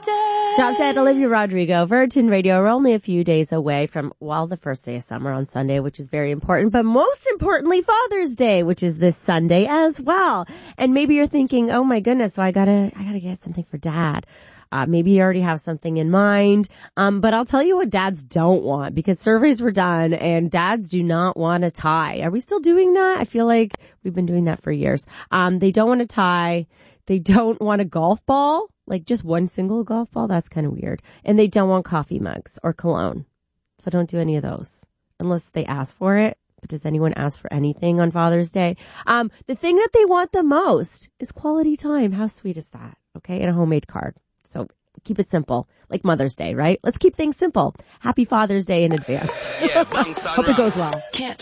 Job said Olivia Rodrigo, Virgin Radio. We're only a few days away from, well, the first day of summer on Sunday, which is very important, but most importantly, Father's Day, which is this Sunday as well. And maybe you're thinking, oh my goodness, so I gotta get something for Dad. Maybe you already have something in mind. But I'll tell you what dads don't want, because surveys were done and dads do not want a tie. Are we still doing that? I feel like we've been doing that for years. They don't want a tie. They don't want a golf ball, like just one single golf ball. That's kind of weird. And they don't want coffee mugs or cologne. So don't do any of those unless they ask for it. But does anyone ask for anything on Father's Day? The thing that they want the most is quality time. How sweet is that? Okay. And a homemade card. So keep it simple, like Mother's Day, right? Let's keep things simple. Happy Father's Day in advance. Hope it goes well.